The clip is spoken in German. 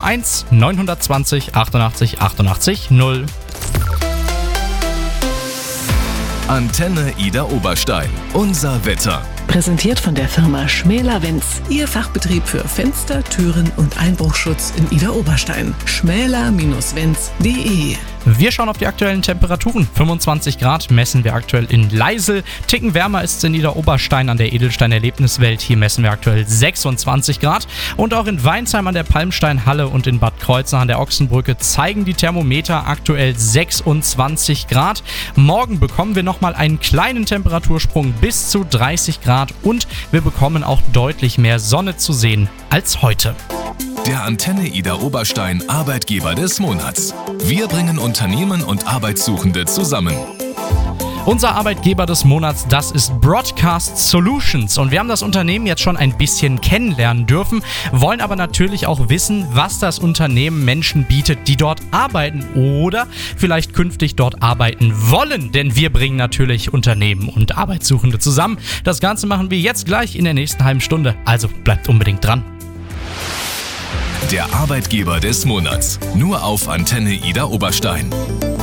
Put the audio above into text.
01 920 88 88 0. Antenne Idar Oberstein. Unser Wetter. Präsentiert von der Firma Schmäler-Wenz, Ihr Fachbetrieb für Fenster, Türen und Einbruchschutz in Idar Oberstein. schmäler-wenz.de. Wir schauen auf die aktuellen Temperaturen. 25 Grad messen wir aktuell in Leisel. Ticken wärmer ist es in Idar Oberstein an der Edelstein Erlebniswelt. Hier messen wir aktuell 26 Grad. Und auch in Weinsheim an der Palmsteinhalle und in Bad Kreuznach an der Ochsenbrücke zeigen die Thermometer aktuell 26 Grad. Morgen bekommen wir nochmal einen kleinen Temperatursprung bis zu 30 Grad und wir bekommen auch deutlich mehr Sonne zu sehen als heute. Der Antenne Idar Oberstein Arbeitgeber des Monats. Wir bringen Unternehmen und Arbeitssuchende zusammen. Unser Arbeitgeber des Monats, das ist Broadcast Solutions und wir haben das Unternehmen jetzt schon ein bisschen kennenlernen dürfen, wollen aber natürlich auch wissen, was das Unternehmen Menschen bietet, die dort arbeiten oder vielleicht künftig dort arbeiten wollen, denn wir bringen natürlich Unternehmen und Arbeitssuchende zusammen. Das Ganze machen wir jetzt gleich in der nächsten halben Stunde, also bleibt unbedingt dran. Der Arbeitgeber des Monats. Nur auf Antenne Idar Oberstein.